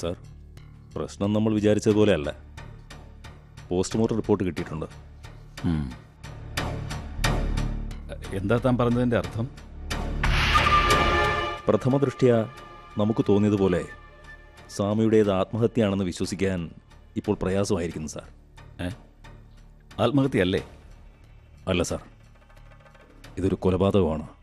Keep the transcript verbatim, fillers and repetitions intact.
Sir, പ്രശ്നം നമ്മൾ വിചാരിച്ചതുപോലെ അല്ല. പോസ്റ്റ്മോർട്ടം റിപ്പോർട്ട് കിട്ടിയിട്ടുണ്ട്. എന്താ താൻ പറഞ്ഞതിൻ്റെ അർത്ഥം? പ്രഥമ ദൃഷ്ട്യാ നമുക്ക് തോന്നിയതുപോലെ സ്വാമിയുടേത് ആത്മഹത്യയാണെന്ന് വിശ്വസിക്കാൻ ഇപ്പോൾ പ്രയാസമായിരിക്കുന്നു സാർ. ഏ ആത്മഹത്യയല്ലേ? അല്ല സാർ, ഇതൊരു കൊലപാതകമാണ്.